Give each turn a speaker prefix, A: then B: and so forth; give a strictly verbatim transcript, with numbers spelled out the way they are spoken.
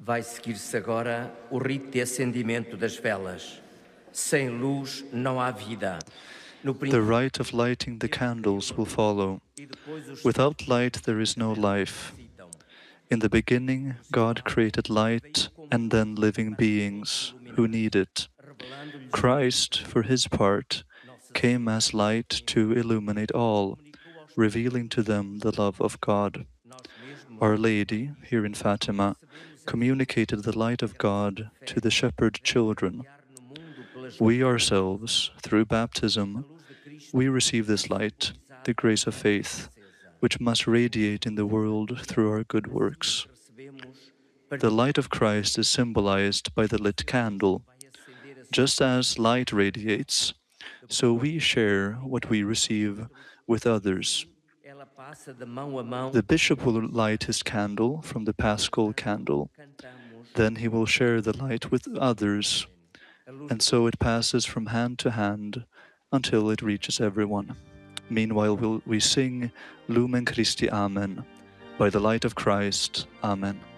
A: Vai seguir-se agora o rito de acendimento das velas. Sem luz não há vida.
B: The rite of lighting the candles will follow. Without light there is no life. In the beginning, God created light and then living beings who need it. Christ, for his part, came as light to illuminate all, revealing to them the love of God. Our Lady, here in Fatima, communicated the light of God to the shepherd children. We ourselves, through baptism, we receive this light, the grace of faith, which must radiate in the world through our good works. The light of Christ is symbolized by the lit candle. Just as light radiates, so we share what we receive with others. The bishop will light his candle from the paschal candle. Then he will share the light with others, and so it passes from hand to hand until it reaches everyone. Meanwhile, we'll, we sing Lumen Christi Amen. By the light of Christ, Amen.